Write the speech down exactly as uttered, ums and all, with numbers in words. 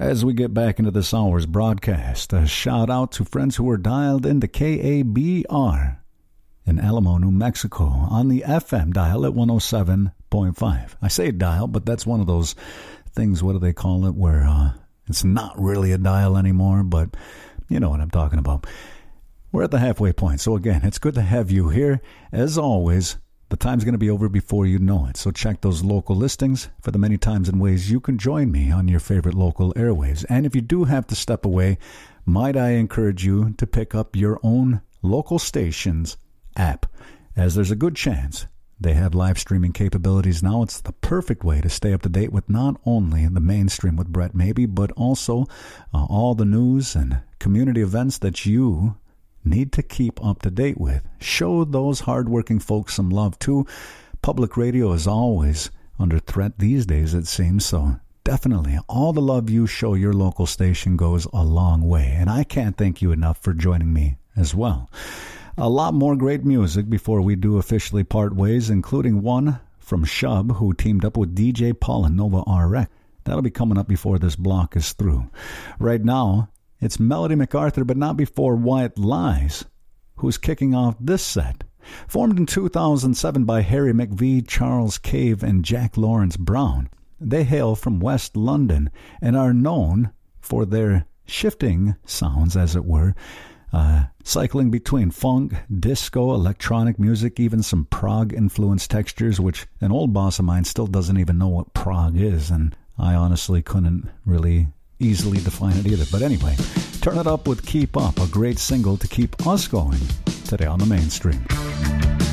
As we get back into this hour's broadcast, a shout out to friends who were dialed into K A B R in Alamo, New Mexico on the F M dial at one oh seven point five. I say dial, but that's one of those things, what do they call it, where uh, it's not really a dial anymore, but you know what I'm talking about. We're at the halfway point, so again, it's good to have you here. As always, the time's going to be over before you know it, so check those local listings for the many times and ways you can join me on your favorite local airwaves. And if you do have to step away, might I encourage you to pick up your own local station's app, as there's a good chance they have live streaming capabilities now. It's the perfect way to stay up to date with not only the mainstream with Brett Maybe, but also uh, all the news and community events that you need to keep up to date with. Show those hardworking folks some love too. Public radio is always under threat these days, it seems, so definitely all the love you show your local station goes a long way, and I can't thank you enough for joining me as well. A lot more great music before we do officially part ways, including one from Shub, who teamed up with D J Paul and Nova R X. That'll be coming up before this block is through. Right now, it's Melody MacArthur, but not before White Lies, who's kicking off this set. Formed in two thousand seven by Harry McVie, Charles Cave, and Jack Lawrence Brown, they hail from West London and are known for their shifting sounds, as it were, uh, cycling between funk, disco, electronic music, even some prog-influenced textures, which an old boss of mine still doesn't even know what prog is, and I honestly couldn't really easily define it either. But anyway, turn it up with Keep Up, a great single to keep us going today on the mainstream.